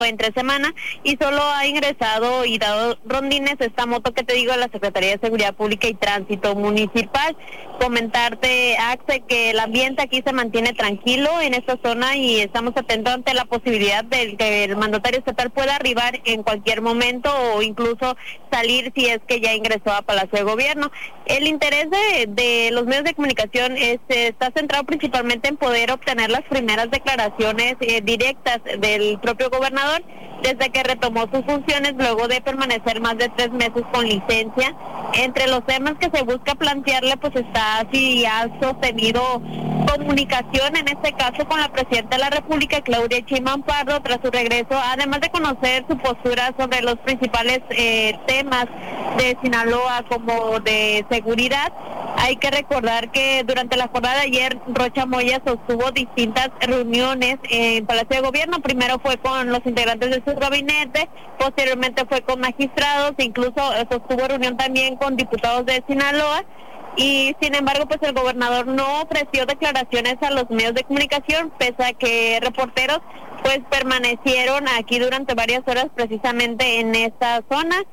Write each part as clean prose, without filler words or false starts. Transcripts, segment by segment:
entre semana y solo ha ingresado y dado rondines esta moto que te digo de la Secretaría de Seguridad Pública y Tránsito Municipal. Comentarte, Axel, que el ambiente aquí se mantiene tranquilo en esta zona y estamos atentos ante la posibilidad de que el mandatario estatal pueda arribar en cualquier momento o incluso salir si es que ya ingresó a Palacio de Gobierno. El interés de los medios de comunicación está centrado principalmente en poder obtener las primeras declaraciones directas del propio gobernador desde que retomó sus funciones luego de permanecer más de 3 meses con licencia. Entre los temas que se busca plantearle pues está si ha sostenido comunicación, en este caso con la Presidenta de la República, Claudia Sheinbaum Pardo, tras su regreso, además de conocer su postura sobre los principales temas de Sinaloa como de seguridad. Hay que recordar que durante la jornada de ayer Rocha Moya sostuvo distintas reuniones en Palacio de Gobierno. Primero fue con los integrantes de su gabinete, posteriormente fue con magistrados, incluso sostuvo reunión también con diputados de Sinaloa. Y sin embargo pues el gobernador no ofreció declaraciones a los medios de comunicación, pese a que reporteros pues permanecieron aquí durante varias horas precisamente en esta zona.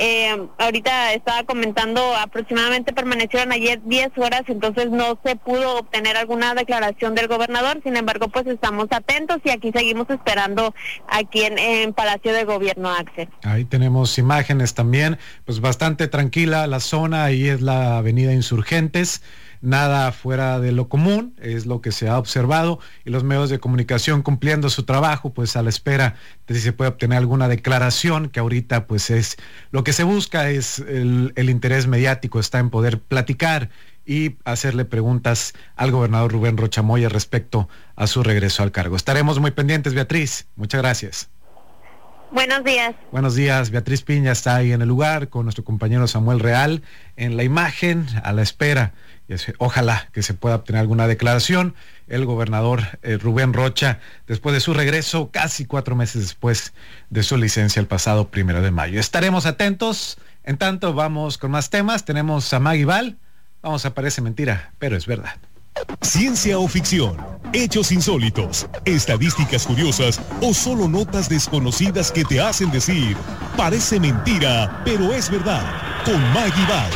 Ahorita estaba comentando, aproximadamente permanecieron ayer 10 horas, entonces no se pudo obtener alguna declaración del gobernador. Sin embargo pues estamos atentos y aquí seguimos esperando aquí en Palacio de Gobierno, Axel. Ahí tenemos imágenes también, pues bastante tranquila la zona, ahí es la avenida Insurgentes. Nada fuera de lo común, es lo que se ha observado, y los medios de comunicación cumpliendo su trabajo, pues a la espera de si se puede obtener alguna declaración, que ahorita pues es lo que se busca, es el interés mediático, está en poder platicar y hacerle preguntas al gobernador Rubén Rocha Moya respecto a su regreso al cargo. Estaremos muy pendientes, Beatriz, muchas gracias. Buenos días. Buenos días, Beatriz Piña está ahí en el lugar con nuestro compañero Samuel Real en la imagen, a la espera. Ojalá que se pueda obtener alguna declaración. El gobernador Rubén Rocha, después de su regreso, casi 4 meses después de su licencia el pasado 1 de mayo. Estaremos atentos. En tanto, vamos con más temas. Tenemos a Maggie Val. Vamos a Parece Mentira, pero es verdad. Ciencia o ficción, hechos insólitos, estadísticas curiosas o solo notas desconocidas que te hacen decir, parece mentira, pero es verdad, con Maggie Val.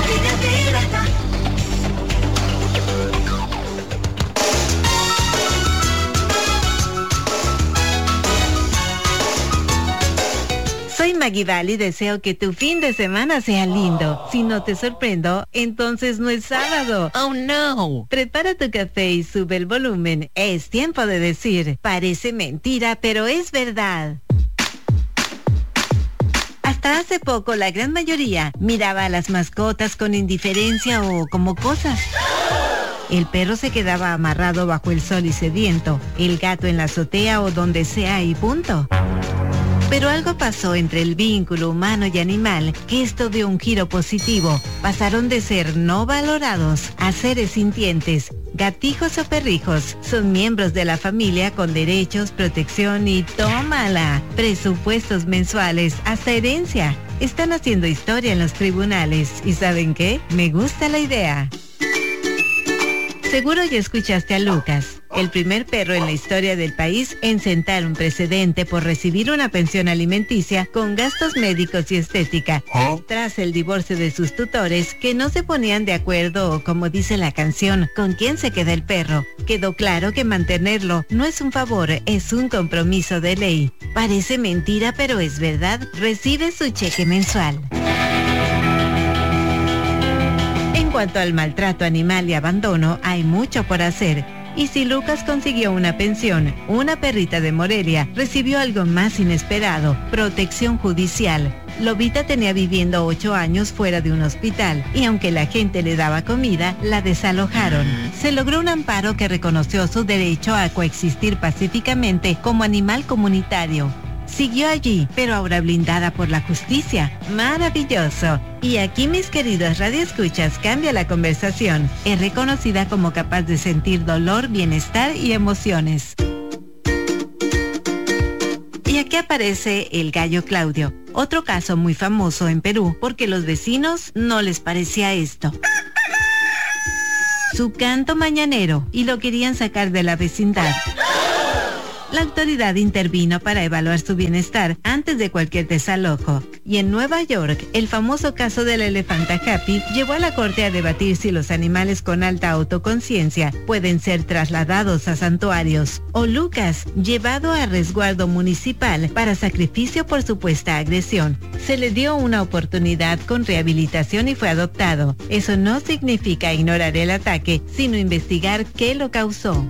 Soy Maggie Val y deseo que tu fin de semana sea lindo. Si no te sorprendo, entonces no es sábado. Oh no. Prepara tu café y sube el volumen. Es tiempo de decir, parece mentira, pero es verdad. Hasta hace poco la gran mayoría miraba a las mascotas con indiferencia o como cosas. El perro se quedaba amarrado bajo el sol y sediento, el gato en la azotea o donde sea y punto. Pero algo pasó entre el vínculo humano y animal que esto dio un giro positivo. Pasaron de ser no valorados a seres sintientes. Gatijos o perrijos son miembros de la familia con derechos, protección y tómala. Presupuestos mensuales, hasta herencia. Están haciendo historia en los tribunales. ¿Y saben qué? Me gusta la idea. Seguro ya escuchaste a Lucas, el primer perro en la historia del país en sentar un precedente por recibir una pensión alimenticia con gastos médicos y estética, tras el divorcio de sus tutores que no se ponían de acuerdo o, como dice la canción, con quién se queda el perro. Quedó claro que mantenerlo no es un favor, es un compromiso de ley. Parece mentira, pero es verdad. Recibe su cheque mensual. En cuanto al maltrato animal y abandono, hay mucho por hacer. Y si Lucas consiguió una pensión, una perrita de Morelia recibió algo más inesperado, protección judicial. Lobita tenía viviendo 8 años fuera de un hospital y aunque la gente le daba comida, la desalojaron. Se logró un amparo que reconoció su derecho a coexistir pacíficamente como animal comunitario. Siguió allí, pero ahora blindada por la justicia. ¡Maravilloso! Y aquí, mis queridos radioescuchas, cambia la conversación. Es reconocida como capaz de sentir dolor, bienestar y emociones. Y aquí aparece el gallo Claudio, otro caso muy famoso en Perú, porque los vecinos no les parecía esto. Su canto mañanero, y lo querían sacar de la vecindad. La autoridad intervino para evaluar su bienestar antes de cualquier desalojo. Y en Nueva York, el famoso caso de la elefanta Happy llevó a la corte a debatir si los animales con alta autoconciencia pueden ser trasladados a santuarios. O Lucas, llevado a resguardo municipal para sacrificio por supuesta agresión. Se le dio una oportunidad con rehabilitación y fue adoptado. Eso no significa ignorar el ataque, sino investigar qué lo causó.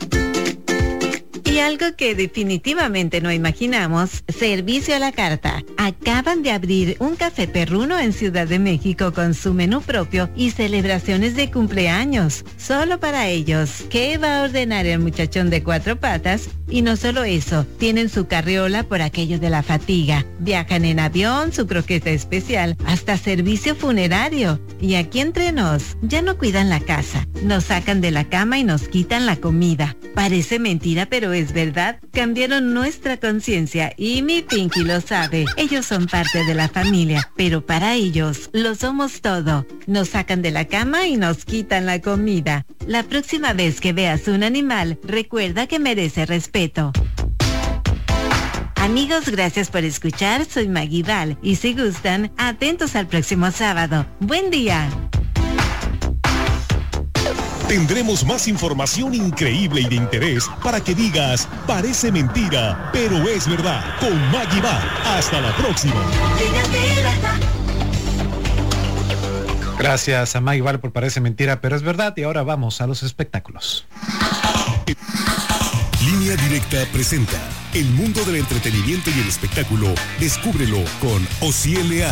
Y algo que definitivamente no imaginamos, servicio a la carta. Acaban de abrir un café perruno en Ciudad de México con su menú propio y celebraciones de cumpleaños. Solo para ellos. ¿Qué va a ordenar el muchachón de 4 patas? Y no solo eso, tienen su carriola por aquello de la fatiga. Viajan en avión, su croqueta especial, hasta servicio funerario. Y aquí entre nos, ya no cuidan la casa. Nos sacan de la cama y nos quitan la comida. Parece mentira, pero es verdad. Cambiaron nuestra conciencia y mi Pinky lo sabe. Ellos son parte de la familia, pero para ellos lo somos todo. Nos sacan de la cama y nos quitan la comida. La próxima vez que veas un animal, recuerda que merece respeto. Amigos, gracias por escuchar. Soy Maggie Val y si gustan, atentos al próximo sábado. ¡Buen día! Tendremos más información increíble y de interés para que digas, parece mentira, pero es verdad, con Maggie Val. Hasta la próxima. Gracias a Maggie Val por Parece Mentira, pero es verdad. Y ahora vamos a los espectáculos. Línea Directa presenta el mundo del entretenimiento y el espectáculo. Descúbrelo con Osiel Leal.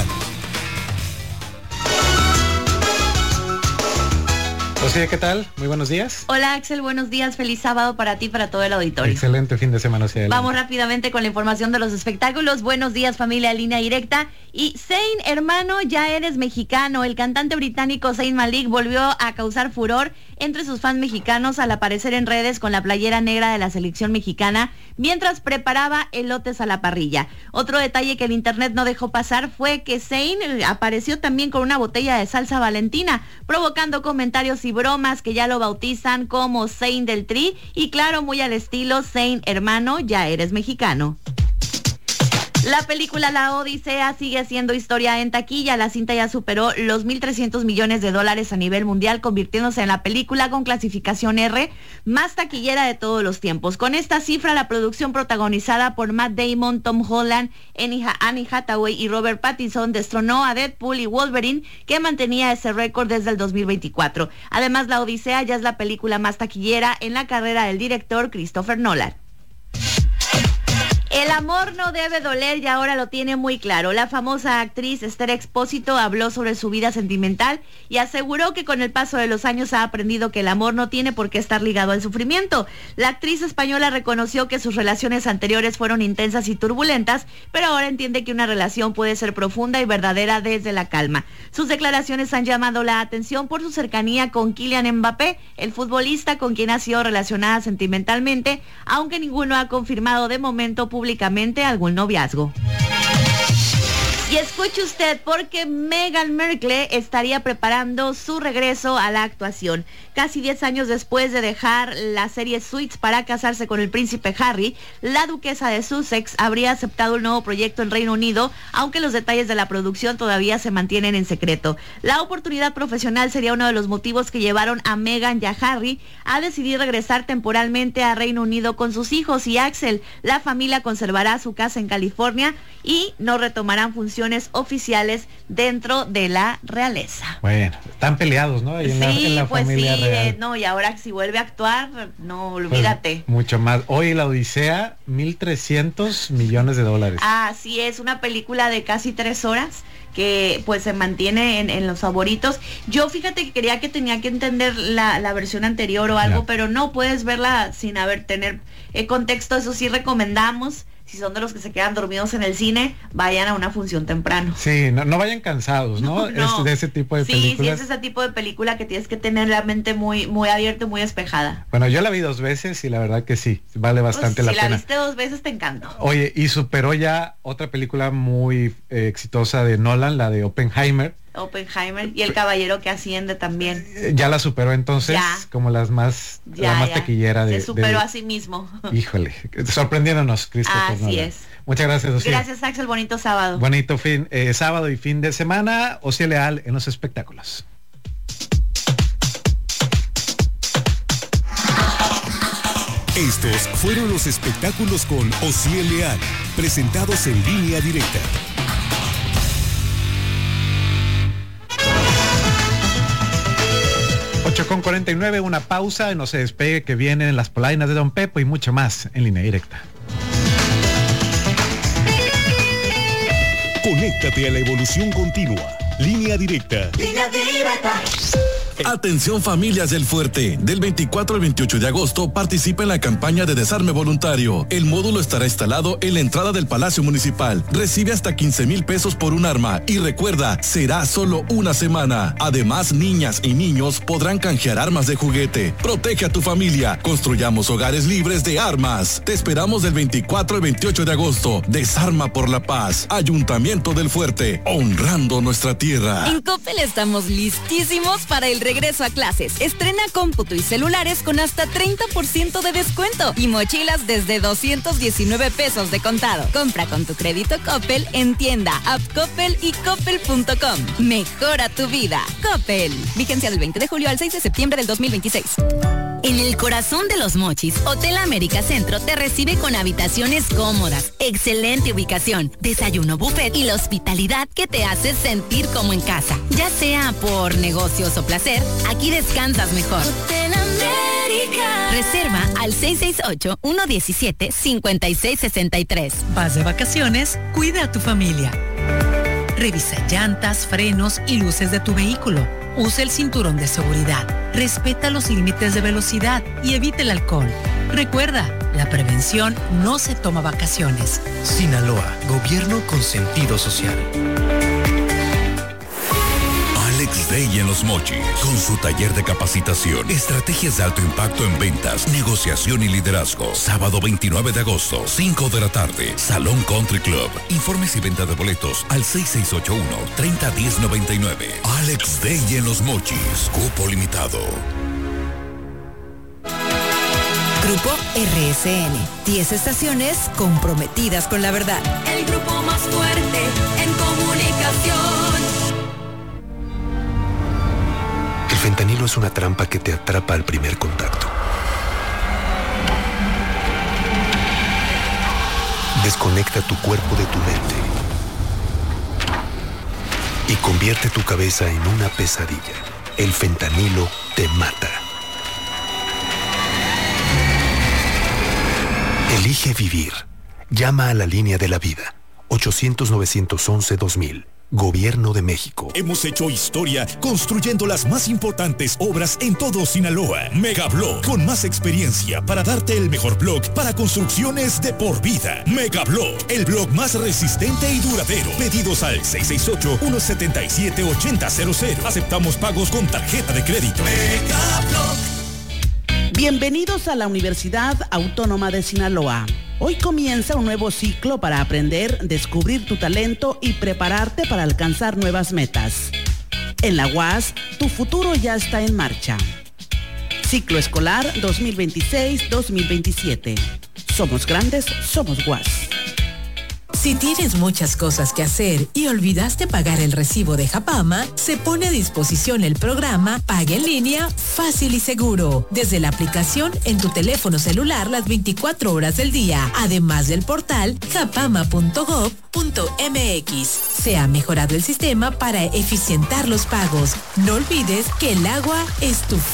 Osiel, ¿qué tal? Muy buenos días. Hola Axel, buenos días, feliz sábado para ti y para todo el auditorio. Excelente fin de semana, Osiel. Vamos rápidamente con la información de los espectáculos. Buenos días, familia Línea Directa. Y Zayn, hermano, ya eres mexicano. El cantante británico Zayn Malik volvió a causar furor entre sus fans mexicanos al aparecer en redes con la playera negra de la selección mexicana mientras preparaba elotes a la parrilla. Otro detalle que el internet no dejó pasar fue que Zayn apareció también con una botella de salsa Valentina, provocando comentarios y bromas que ya lo bautizan como Zayn del Tri y claro, muy al estilo Zayn, hermano, ya eres mexicano. La película La Odisea sigue haciendo historia en taquilla. La cinta ya superó los $1.300 millones a nivel mundial, convirtiéndose en la película con clasificación R más taquillera de todos los tiempos. Con esta cifra, la producción protagonizada por Matt Damon, Tom Holland, Annie Hathaway y Robert Pattinson destronó a Deadpool y Wolverine, que mantenía ese récord desde el 2024. Además, La Odisea ya es la película más taquillera en la carrera del director Christopher Nolan. El amor no debe doler y ahora lo tiene muy claro. La famosa actriz Esther Expósito habló sobre su vida sentimental y aseguró que con el paso de los años ha aprendido que el amor no tiene por qué estar ligado al sufrimiento. La actriz española reconoció que sus relaciones anteriores fueron intensas y turbulentas, pero ahora entiende que una relación puede ser profunda y verdadera desde la calma. Sus declaraciones han llamado la atención por su cercanía con Kylian Mbappé, el futbolista con quien ha sido relacionada sentimentalmente, aunque ninguno ha confirmado de momento públicamente algún noviazgo. Y escuche usted, porque Meghan Markle estaría preparando su regreso a la actuación. Casi 10 años después de dejar la serie Suits para casarse con el príncipe Harry, la duquesa de Sussex habría aceptado un nuevo proyecto en Reino Unido, aunque los detalles de la producción todavía se mantienen en secreto. La oportunidad profesional sería uno de los motivos que llevaron a Meghan y a Harry a decidir regresar temporalmente a Reino Unido con sus hijos y Axel. La familia conservará su casa en California y no retomarán funciones oficiales dentro de la realeza. Bueno, están peleados, ¿no? Ahí en la pues familia sí, real. no, y ahora si vuelve a actuar, no, olvídate. Pues, mucho más. Hoy La Odisea, $1.300 millones. Así es, una película de casi 3 horas que pues se mantiene en los favoritos. Yo fíjate que tenía que entender la versión anterior o algo, pero no puedes verla sin tener contexto. Eso sí recomendamos. Si son de los que se quedan dormidos en el cine, vayan a una función temprano. Sí, no vayan cansados, ¿no? No. Es de ese tipo de películas. Sí, es ese tipo de película que tienes que tener la mente muy, muy abierta, muy despejada. Bueno, yo la vi 2 veces y la verdad que sí, vale bastante la pena. Si la viste 2 veces, te encantó. Oye, y superó ya otra película muy exitosa de Nolan, la de Oppenheimer. Oppenheimer, y El Caballero que Asciende también. Ya la superó entonces, Ya. como la más taquillera de... Se superó a sí mismo. Híjole, sorprendiéndonos, Christopher Así Nolan. es. Muchas gracias, Ociel. Gracias, Axel, bonito sábado. Bonito sábado y fin de semana. Ociel Leal en los espectáculos. Estos fueron los espectáculos con Ociel Leal, presentados en Línea Directa. Con 49, una pausa, no se despegue, que vienen las polainas de Don Pepo y mucho más en Línea Directa. Conéctate a la evolución continua. Línea Directa. Línea Directa. Atención familias del Fuerte, del 24 al 28 de agosto participa en la campaña de desarme voluntario. El módulo estará instalado en la entrada del Palacio Municipal. Recibe hasta 15,000 pesos por un arma y recuerda, será solo una semana. Además, niñas y niños podrán canjear armas de juguete. Protege a tu familia, construyamos hogares libres de armas. Te esperamos del 24 al 28 de agosto. Desarma por la paz. Ayuntamiento del Fuerte, honrando nuestra tierra. En Coppel estamos listísimos para el regreso a clases. Estrena cómputo y celulares con hasta 30% de descuento y mochilas desde 219 pesos de contado. Compra con tu crédito Coppel en tienda, app Coppel y coppel.com. Mejora tu vida. Coppel. Vigencia del 20 de julio al 6 de septiembre del 2026. En el corazón de Los Mochis, Hotel América Centro te recibe con habitaciones cómodas, excelente ubicación, desayuno buffet y la hospitalidad que te hace sentir como en casa. Ya sea por negocios o placer, aquí descansas mejor. Hotel América. Reserva al 668-117-5663. Vas de vacaciones, cuida a tu familia. Revisa llantas, frenos y luces de tu vehículo. Usa el cinturón de seguridad. Respeta los límites de velocidad y evita el alcohol. Recuerda, la prevención no se toma vacaciones. Sinaloa, gobierno con sentido social. Alex Day en Los Mochis, con su taller de capacitación, estrategias de alto impacto en ventas, negociación y liderazgo. Sábado 29 de agosto, 5 de la tarde, Salón Country Club. Informes y venta de boletos al 6681-301099. Alex Day en Los Mochis, cupo limitado. Grupo RSN, 10 estaciones comprometidas con la verdad. El grupo más fuerte en comunicación. El fentanilo es una trampa que te atrapa al primer contacto. Desconecta tu cuerpo de tu mente y convierte tu cabeza en una pesadilla. El fentanilo te mata. Elige vivir. Llama a la línea de la vida. 800-911-2000. Gobierno de México. Hemos hecho historia construyendo las más importantes obras en todo Sinaloa. Megablock, con más experiencia para darte el mejor block para construcciones de por vida. Megablock, el block más resistente y duradero. Pedidos al 668-177-8000. Aceptamos pagos con tarjeta de crédito. Megablock. Bienvenidos a la Universidad Autónoma de Sinaloa. Hoy comienza un nuevo ciclo para aprender, descubrir tu talento y prepararte para alcanzar nuevas metas. En la UAS, tu futuro ya está en marcha. Ciclo escolar 2026-2027. Somos grandes, somos UAS. Si tienes muchas cosas que hacer y olvidaste pagar el recibo de Japama, se pone a disposición el programa Paga en Línea Fácil y Seguro, desde la aplicación en tu teléfono celular las 24 horas del día, además del portal japama.gov.mx. Se ha mejorado el sistema para eficientar los pagos. No olvides que el agua es tu